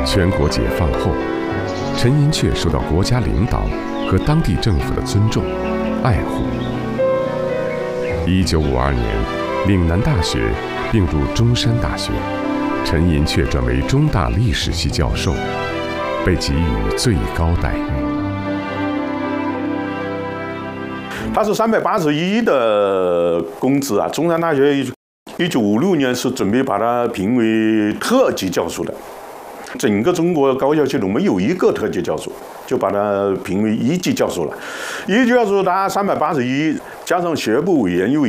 全国解放后，陈寅恪受到国家领导和当地政府的尊重、爱护。1952年，岭南大学并入中山大学，陈寅恪转为中大历史系教授，被给予最高待遇。 他是381的工资啊！中山大学1956年是准备把他评为特级教授的，整个中国高校系统没有一个特级教授，就把他评为1级教授了。1级教授他381，加上学部委员又